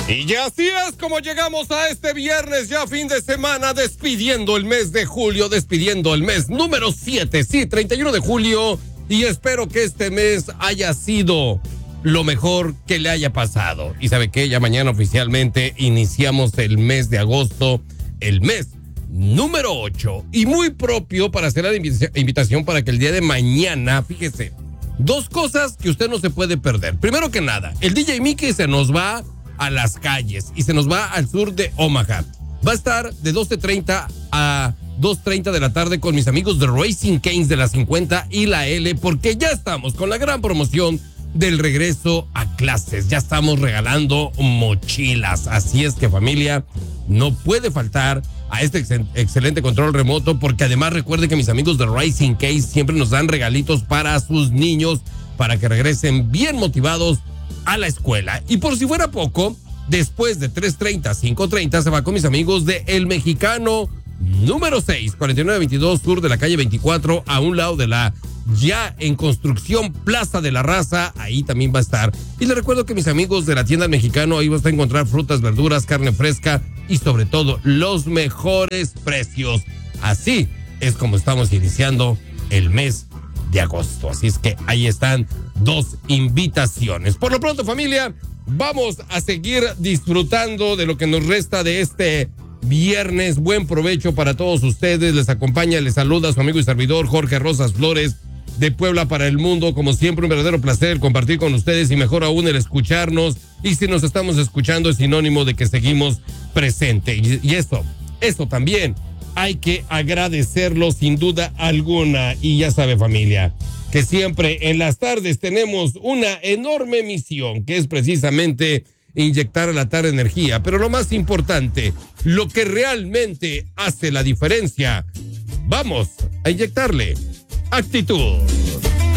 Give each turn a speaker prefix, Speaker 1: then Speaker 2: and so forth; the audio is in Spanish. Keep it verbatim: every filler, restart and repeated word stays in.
Speaker 1: Y ya así es como llegamos a este viernes, ya fin de semana, despidiendo el mes de julio, despidiendo el mes número siete, sí, treinta y uno de julio, y espero que este mes haya sido lo mejor que le haya pasado. Y ¿sabe qué? Ya mañana oficialmente iniciamos el mes de agosto, el mes número ocho, y muy propio para hacer la invitación para que el día de mañana, fíjese, dos cosas que usted no se puede perder. Primero que nada, el D J Mickey se nos va a las calles y se nos va al sur de Omaha. Va a estar de doce treinta a dos treinta de la tarde con mis amigos de Racing Canes de la cincuenta y la L, porque ya estamos con la gran promoción del regreso a clases. Ya estamos regalando mochilas. Así es que, familia, no puede faltar a este ex- excelente control remoto, porque además recuerde que mis amigos de Racing Canes siempre nos dan regalitos para sus niños, para que regresen bien motivados a la escuela. Y por si fuera poco, después de tres treinta, cinco treinta se va con mis amigos de El Mexicano número seis, cuarenta y nueve veintidós sur de la calle veinticuatro, a un lado de la ya en construcción Plaza de la Raza. Ahí también va a estar. Y les recuerdo que mis amigos de la tienda El Mexicano, ahí vas a encontrar frutas, verduras, carne fresca y sobre todo los mejores precios. Así es como estamos iniciando el mes de agosto. Así es que ahí están dos invitaciones. Por lo pronto, familia, vamos a seguir disfrutando de lo que nos resta de este viernes. Buen provecho para todos ustedes. Les acompaña, les saluda su amigo y servidor Jorge Rosas Flores, de Puebla para el mundo. Como siempre, un verdadero placer compartir con ustedes y mejor aún el escucharnos. Y si nos estamos escuchando es sinónimo de que seguimos presente. Y, y esto, esto también hay que agradecerlo sin duda alguna. Y ya sabe, familia, que siempre en las tardes tenemos una enorme misión, que es precisamente inyectar a la tarde energía. Pero lo más importante, lo que realmente hace la diferencia, vamos a inyectarle actitud.